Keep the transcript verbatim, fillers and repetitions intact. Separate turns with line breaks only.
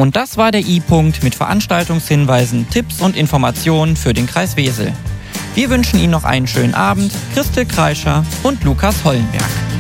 Und das war der I-Punkt mit Veranstaltungshinweisen, Tipps und Informationen für den Kreis Wesel. Wir wünschen Ihnen noch einen schönen Abend. Christel Kreischer und Lukas Hollenberg.